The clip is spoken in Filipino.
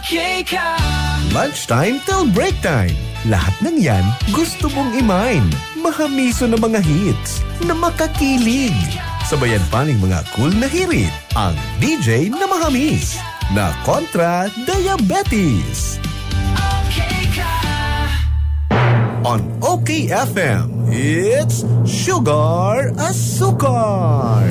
Okay ka. Lunchtime till break time. Lahat ng yan gusto mong i-mine. Mahamiso na mga hits na makakilig. Sabayan pa ng mga cool na hirit. Ang DJ na mahamis na kontra diabetes. Okay ka. On OK FM, it's Sugar Asukar.